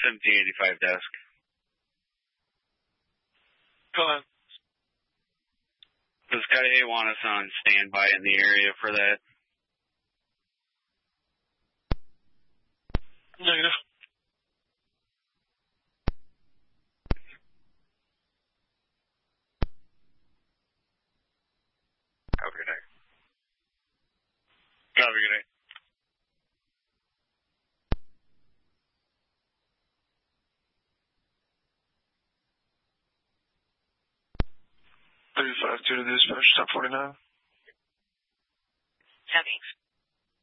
1785 desk. Go ahead. Does Coyote want us on standby in the area for that? Negative. Have a good night. Have a good night. To the dispatch, top 49. Settings.